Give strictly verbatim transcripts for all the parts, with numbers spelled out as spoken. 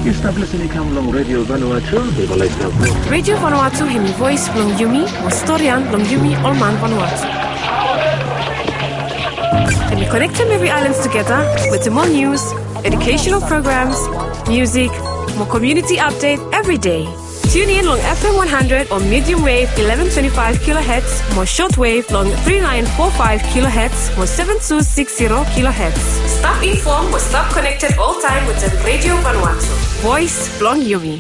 establish ni kam long Radio Vanuatu di balai Telco. Radio Vanuatu hemi voice long Yumi, Mostorian long Yumi Olman Vanuatu. And we connect them every islands together with more news, educational programs, music, more community update every day. Tune in long F M one hundred or medium wave eleven twenty-five kilohertz, more shortwave long three nine four five kilohertz, more seven two six zero kilohertz. Stop informed or stop connected all time with the Radio Vanuatu. Voice Blong Yumi.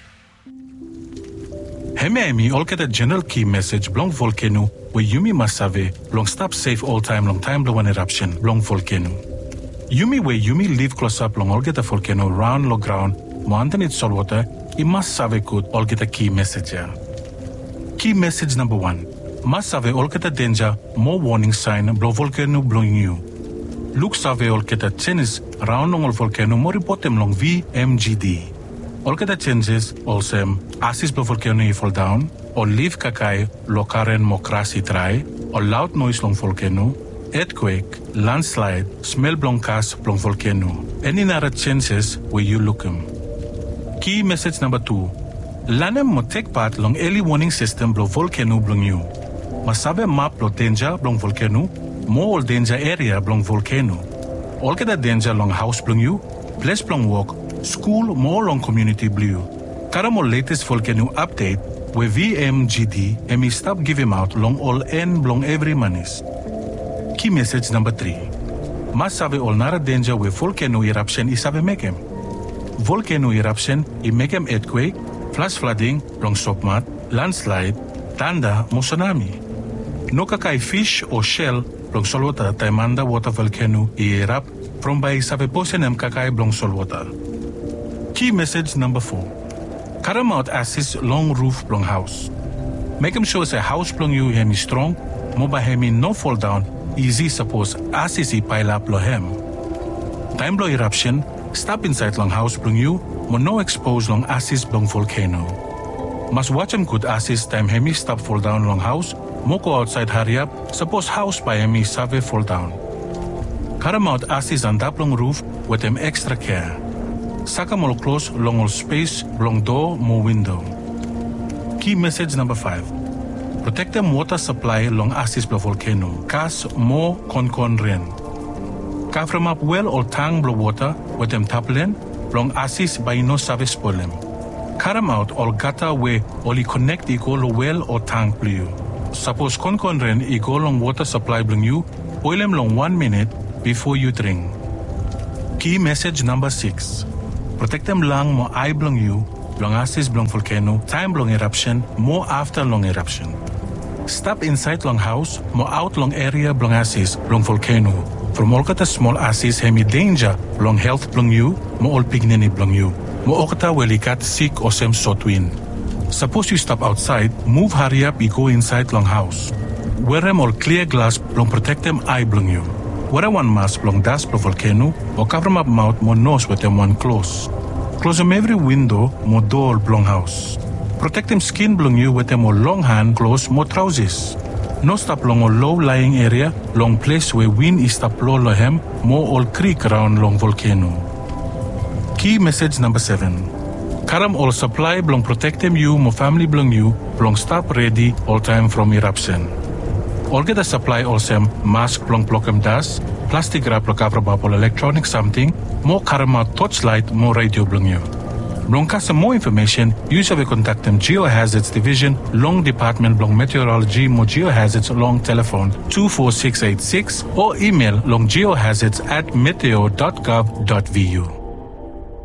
Hemi Emi olketa general key message blong volcano where Yumi Masave blong stop safe all time long time blow one eruption blong volcano. Yumi where Yumi live close up long olketa volcano round lo ground mo underneath saltwater. I must save good all get a key message here. Key message number one. Must save all get a danger, more warning sign, blow volcano blowing you. Look save all get a changes round on all volcano more bottom long V M G D. All get a changes also assist blow volcano you fall down, or leave kakai, lokaren mokrasi try, or loud noise long volcano, earthquake, landslide, smell blong cast blong volcano. Any other chances where you look them. Key message number two. Lanem mo take part long early warning system blow volcano blong you. Masabe map blow danger blong volcano, more danger area blong volcano. All get a danger long house blong you, place blong walk, school more long community blue. Karamo latest volcano update where V M G D and me stop give him out long all end blong every manis. Key message number three. Masabe all nara danger where volcano eruption is sabe make him. Volcano eruption, it make them earthquake, flash flooding, long sopmat, landslide, tanda, mo tsunami. No kakai fish or shell, long solwater, taimanda water volcano, I erupt from by sabe posenem kakai blong solwater. Key message number four. Karam out assist long roof blong house. Make them sure say house blong you hemi strong, mo ba hemi no fall down, easy suppose assist I pile up lo hem. Time blow eruption, stop inside long house blong you, mo no expose long assist blong volcano. Must watch him good assist time hemi stop fall down long house, mo go outside hurry up, suppose house by hemi save fall down. Karam out assist on that long roof with them extra care. Saka mo close long all space, long door, mo window. Key message number five. Protect them water supply long assist blong volcano, cast mo con con rain. Cover up well or tang blow water with them taplen, long assist by no service problem. Karam out all gata way only connect equal well or tank blue. Suppose con con rain equal long water supply bring you, boil them long one minute before you drink. Key message number six. Protect them long mo eye blong you, long assist blong volcano, time blong eruption, more after long eruption. Stop inside long house, mo out long area blong assist blong volcano. From all kata small assist hemi danger long health blong you, mo all pignini blong you. Mo okata welikat sick or sem short wind. Suppose you stop outside, move hurry up, you go inside long house. Wear them all clear glass blong protect them eye blong you. Wear one mask blong dust blong volcano, or cover them up mouth mo nose with them one close. Close them every window mo door blong house. Protect them skin blong you with them more long hand close mo trousers. No stop long or low lying area, long place where wind is stop low lohem, more all creek around long volcano. Key message number seven. Karam all supply blong protect them you, mo family blong you, blong stop ready all time from eruption. All get a supply also mask blong block dust, plastic wrap block cover bubble electronic something, more karam out torchlight, more radio blong you. Blong some more information, use have a contact them Geohazards Division, Long Department Blong Meteorology, Mo Geohazards Long Telephone two four six eight six or email longgeohazards at meteo dot gov dot v u.